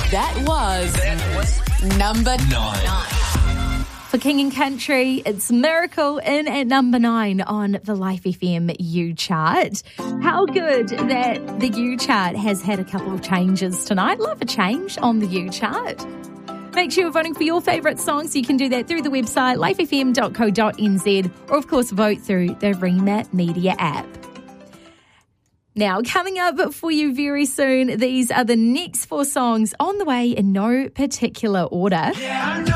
That was number 9. For King and Country, it's Miracle in at number 9 on the Life FM U chart. How good that the U chart has had a couple of changes tonight. Love a change on the U chart. Make sure you're voting for your favourite songs. You can do that through the website, lifefm.co.nz, or of course vote through the Rema Media app. Now, coming up for you very soon, these are the next 4 songs on the way in no particular order. Yeah, I know.